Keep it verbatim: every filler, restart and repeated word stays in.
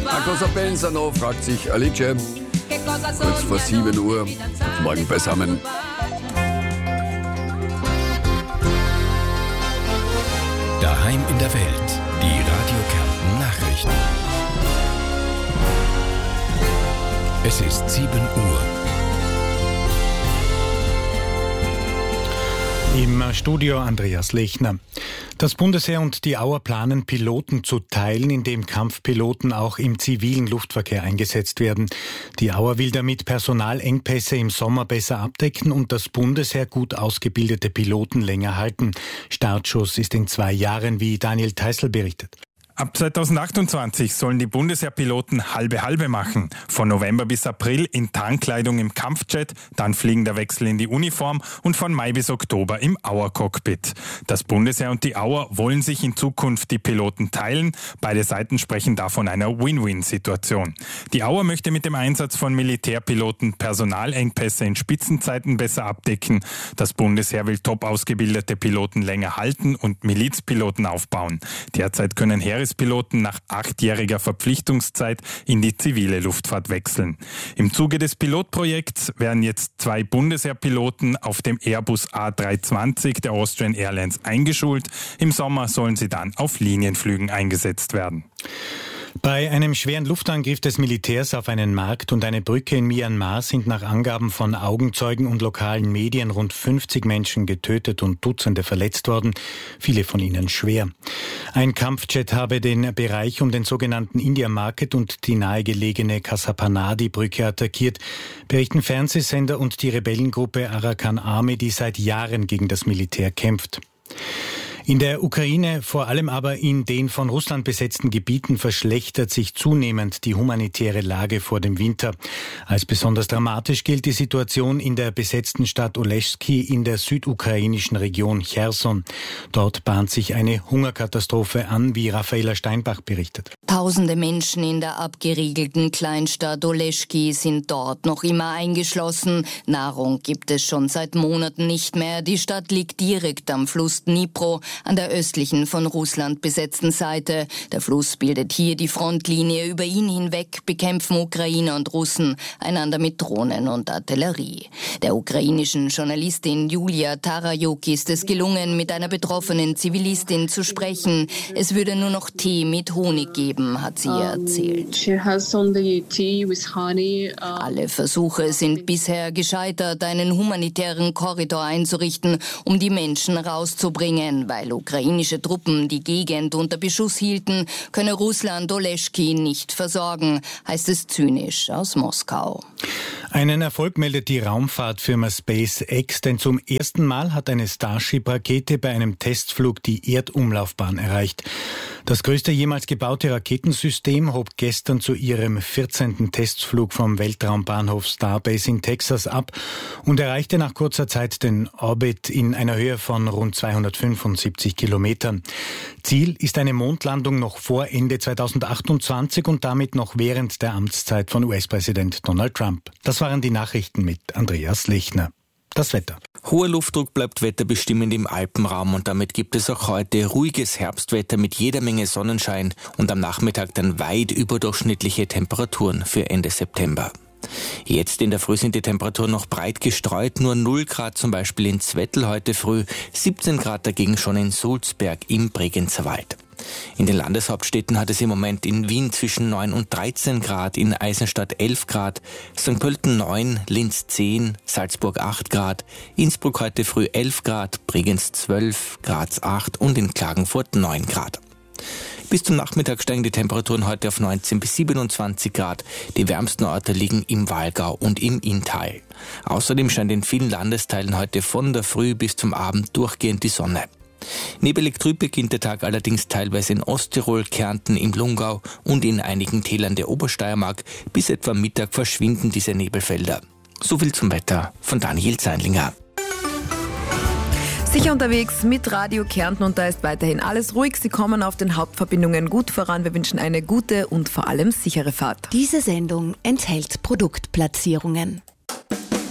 A cosa pensano, fragt sich Alice. Kurz vor sieben Uhr. Morgen beisammen. Daheim in der Welt. Die Radio Kärnten Nachrichten. Es ist sieben Uhr. Im Studio Andreas Lechner. Das Bundesheer und die Auer planen, Piloten zu teilen, indem Kampfpiloten auch im zivilen Luftverkehr eingesetzt werden. Die Auer will damit Personalengpässe im Sommer besser abdecken und das Bundesheer gut ausgebildete Piloten länger halten. Startschuss ist in zwei Jahren, wie Daniel Theißl berichtet. Ab zweitausendachtundzwanzig sollen die Bundesheerpiloten halbe-halbe machen. Von November bis April in Tarnkleidung im Kampfjet, dann fliegender Wechsel in die Uniform und von Mai bis Oktober im Auer-Cockpit. Das Bundesheer und die Auer wollen sich in Zukunft die Piloten teilen. Beide Seiten sprechen da von einer Win-Win-Situation. Die Auer möchte mit dem Einsatz von Militärpiloten Personalengpässe in Spitzenzeiten besser abdecken. Das Bundesheer will top ausgebildete Piloten länger halten und Milizpiloten aufbauen. Derzeit können Heeres Piloten nach achtjähriger Verpflichtungszeit in die zivile Luftfahrt wechseln. Im Zuge des Pilotprojekts werden jetzt zwei Bundesheerpiloten auf dem Airbus A dreihundertzwanzig der Austrian Airlines eingeschult. Im Sommer sollen sie dann auf Linienflügen eingesetzt werden. Bei einem schweren Luftangriff des Militärs auf einen Markt und eine Brücke in Myanmar sind nach Angaben von Augenzeugen und lokalen Medien rund fünfzig Menschen getötet und Dutzende verletzt worden, viele von ihnen schwer. Ein Kampfjet habe den Bereich um den sogenannten India Market und die nahegelegene Kasapanadi-Brücke attackiert, berichten Fernsehsender und die Rebellengruppe Arakan Army, die seit Jahren gegen das Militär kämpft. In der Ukraine, vor allem aber in den von Russland besetzten Gebieten, verschlechtert sich zunehmend die humanitäre Lage vor dem Winter. Als besonders dramatisch gilt die Situation in der besetzten Stadt Oleschki in der südukrainischen Region Cherson. Dort bahnt sich eine Hungerkatastrophe an, wie Raffaela Steinbach berichtet. Tausende Menschen in der abgeriegelten Kleinstadt Oleschki sind dort noch immer eingeschlossen. Nahrung gibt es schon seit Monaten nicht mehr. Die Stadt liegt direkt am Fluss Dnipro, an der östlichen von Russland besetzten Seite. Der Fluss bildet hier die Frontlinie. Über ihn hinweg bekämpfen Ukrainer und Russen einander mit Drohnen und Artillerie. Der ukrainischen Journalistin Julia Tarajuk ist es gelungen, mit einer betroffenen Zivilistin zu sprechen. Es würde nur noch Tee mit Honig geben, hat sie ihr erzählt. Alle Versuche sind bisher gescheitert, einen humanitären Korridor einzurichten, um die Menschen rauszubringen. Weil ukrainische Truppen die Gegend unter Beschuss hielten, könne Russland Oleschki nicht versorgen, heißt es zynisch aus Moskau. Einen Erfolg meldet die Raumfahrtfirma SpaceX, denn zum ersten Mal hat eine Starship-Rakete bei einem Testflug die Erdumlaufbahn erreicht. Das größte jemals gebaute Raketensystem hob gestern zu ihrem vierzehnten Testflug vom Weltraumbahnhof Starbase in Texas ab und erreichte nach kurzer Zeit den Orbit in einer Höhe von rund zweihundertfünfundsiebzig Kilometern. Ziel ist eine Mondlandung noch vor Ende zweitausendachtundzwanzig und damit noch während der Amtszeit von U S-Präsident Donald Trump. Das waren die Nachrichten mit Andreas Lechner. Das Wetter. Hoher Luftdruck bleibt wetterbestimmend im Alpenraum und damit gibt es auch heute ruhiges Herbstwetter mit jeder Menge Sonnenschein und am Nachmittag dann weit überdurchschnittliche Temperaturen für Ende September. Jetzt in der Früh sind die Temperaturen noch breit gestreut, nur null Grad zum Beispiel in Zwettl heute früh, siebzehn Grad dagegen schon in Sulzberg im Bregenzerwald. Wald. In den Landeshauptstädten hat es im Moment in Wien zwischen neun und dreizehn Grad, in Eisenstadt elf Grad, Sankt Pölten neun, Linz zehn, Salzburg acht Grad, Innsbruck heute früh elf Grad, Bregenz zwölf, Graz acht und in Klagenfurt neun Grad. Bis zum Nachmittag steigen die Temperaturen heute auf neunzehn bis siebenundzwanzig Grad. Die wärmsten Orte liegen im Walgau und im Inntal. Außerdem scheint in vielen Landesteilen heute von der Früh bis zum Abend durchgehend die Sonne. Nebelig trüb beginnt der Tag allerdings teilweise in Osttirol, Kärnten, im Lungau und in einigen Tälern der Obersteiermark. Bis etwa Mittag verschwinden diese Nebelfelder. Soviel zum Wetter von Daniel Zeinlinger. Sicher unterwegs mit Radio Kärnten und da ist weiterhin alles ruhig. Sie kommen auf den Hauptverbindungen gut voran. Wir wünschen eine gute und vor allem sichere Fahrt. Diese Sendung enthält Produktplatzierungen.